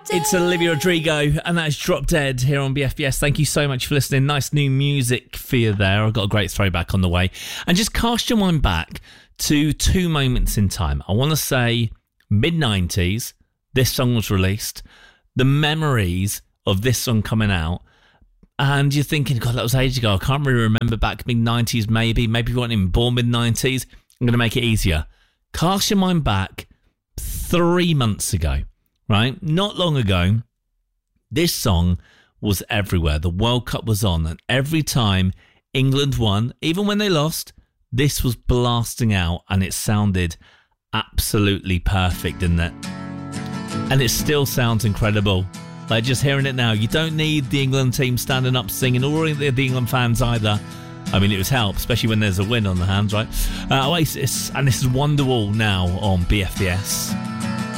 It's Olivia Rodrigo, and that's Drop Dead here on BFBS. Thank you so much for listening. Nice new music for you there. I've got a great throwback on the way. And just cast your mind back to two moments in time. I want to say mid-90s, this song was released. The memories of this song coming out. And you're thinking, God, that was ages ago. I can't really remember back mid-90s, maybe you weren't even born mid-90s. I'm going to make it easier. Cast your mind back 3 months ago. Right? Not long ago, this song was everywhere. The World Cup was on, and every time England won, even when they lost, this was blasting out, and it sounded absolutely perfect, didn't it? And it still sounds incredible. Like, just hearing it now, you don't need the England team standing up singing, or the England fans either. I mean, it was help, especially when there's a win on the hands, right? Oasis, and this is Wonderwall now on BFBS.